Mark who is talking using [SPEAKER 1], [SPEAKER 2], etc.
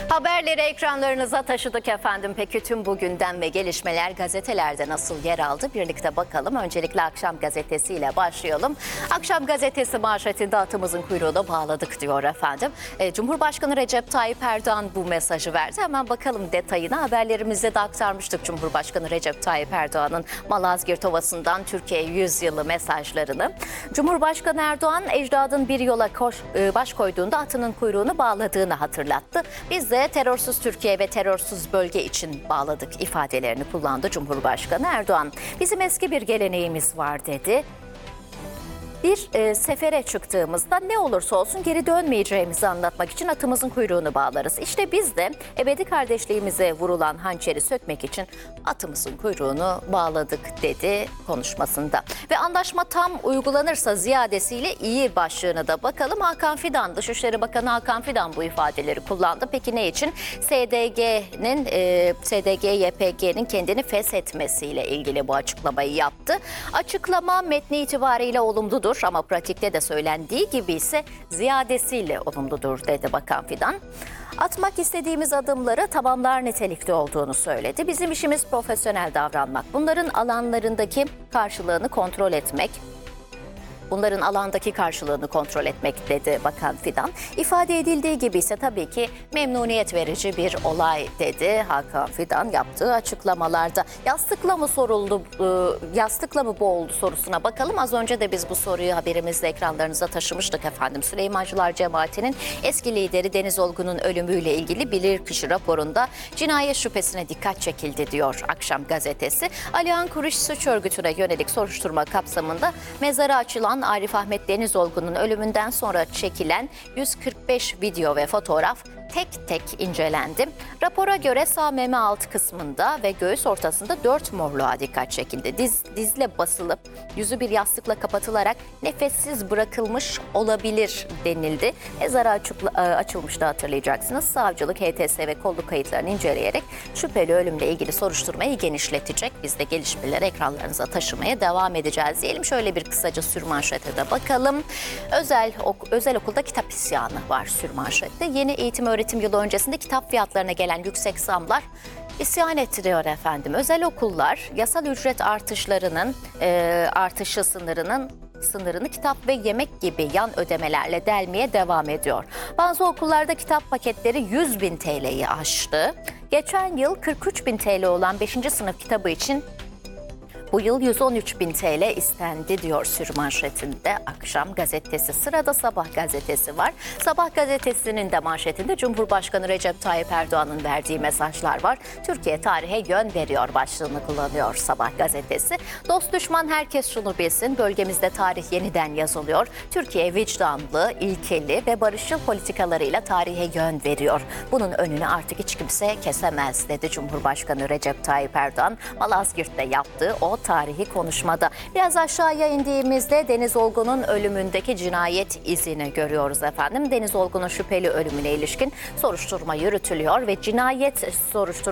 [SPEAKER 1] Haberleri ekranlarınıza taşıdık efendim. Peki tüm bu gündem ve gelişmeler gazetelerde nasıl yer aldı? Birlikte bakalım. Öncelikle Akşam Gazetesi ile başlayalım. Akşam Gazetesi manşetinde atımızın kuyruğuna bağladık diyor efendim. Cumhurbaşkanı Recep Tayyip Erdoğan bu mesajı verdi. Hemen bakalım detayına. Haberlerimizde de aktarmıştık Cumhurbaşkanı Recep Tayyip Erdoğan'ın Malazgirt Ovası'ndan Türkiye 100 yılı mesajlarını. Cumhurbaşkanı Erdoğan ecdadın bir yola baş koyduğunda atının kuyruğunu bağladığını hatırlattı. Biz de terörsüz Türkiye ve terörsüz bölge için bağladık ifadelerini kullandı Cumhurbaşkanı Erdoğan. Bizim eski bir geleneğimiz var dedi. Bir sefere çıktığımızda ne olursa olsun geri dönmeyeceğimizi anlatmak için atımızın kuyruğunu bağlarız. İşte biz de ebedi kardeşliğimize vurulan hançeri sökmek için atımızın kuyruğunu bağladık dedi konuşmasında. Ve anlaşma tam uygulanırsa ziyadesiyle iyi başlığına da bakalım. Hakan Fidan, Dışişleri Bakanı Hakan Fidan bu ifadeleri kullandı. Peki ne için? SDG-YPG'nin kendini feshetmesiyle ilgili bu açıklamayı yaptı. Açıklama metni itibariyle olumludur. Ama pratikte de söylendiği gibi ise ziyadesiyle olumludur dedi Bakan Fidan. Atmak istediğimiz adımları tamamlar nitelikte olduğunu söyledi. Bizim işimiz profesyonel davranmak. Bunların alanlarındaki karşılığını kontrol etmek. Bunların alandaki karşılığını kontrol etmek dedi Bakan Fidan. İfade edildiği gibi ise tabii ki memnuniyet verici bir olay dedi Hakan Fidan yaptığı açıklamalarda. Yastıkla mı boğuldu sorusuna bakalım. Az önce de biz bu soruyu haberimizde ekranlarınıza taşımıştık efendim. Süleymancılar Cemaati'nin eski lideri Deniz Olgun'un ölümüyle ilgili bilirkişi raporunda cinayet şüphesine dikkat çekildi diyor Akşam Gazetesi. Alihan Kuruş suç örgütüne yönelik soruşturma kapsamında mezara açılan Arif Ahmet Deniz Olgun'un ölümünden sonra çekilen 145 video ve fotoğraf tek tek incelendi. Rapora göre sağ meme alt kısmında ve göğüs ortasında 4 morluğa dikkat çekildi. Dizle basılıp yüzü bir yastıkla kapatılarak nefessiz bırakılmış olabilir denildi. Mezara açılmıştı hatırlayacaksınız. Savcılık, HTS ve kolluk kayıtlarını inceleyerek şüpheli ölümle ilgili soruşturmayı genişletecek. Biz de gelişmeleri ekranlarınıza taşımaya devam edeceğiz diyelim. Şöyle bir kısaca sürmanşete de bakalım. Özel okulda kitap isyanı var sürmanşette. Yeni eğitim öğretim yılı öncesinde kitap fiyatlarına gelen yüksek zamlar isyan ettiriyor efendim. Özel okullar yasal ücret artışı sınırını kitap ve yemek gibi yan ödemelerle delmeye devam ediyor. Bazı okullarda kitap paketleri 100.000 TL'yi aştı. Geçen yıl 43.000 TL olan 5. sınıf kitabı için bu yıl 113.000 TL istendi diyor sürmanşetinde Akşam Gazetesi. Sırada Sabah Gazetesi var. Sabah Gazetesi'nin de manşetinde Cumhurbaşkanı Recep Tayyip Erdoğan'ın verdiği mesajlar var. Türkiye tarihe yön veriyor başlığını kullanıyor Sabah Gazetesi. Dost düşman herkes şunu bilsin. Bölgemizde tarih yeniden yazılıyor. Türkiye vicdanlı, ilkeli ve barışçıl politikalarıyla tarihe yön veriyor. Bunun önünü artık hiç kimse kesemez dedi Cumhurbaşkanı Recep Tayyip Erdoğan. Malazgirt'te yaptığı o tarihi konuşmada. Biraz aşağıya indiğimizde Deniz Olgun'un ölümündeki cinayet izini görüyoruz efendim. Deniz Olgun'un şüpheli ölümüne ilişkin soruşturma yürütülüyor ve cinayet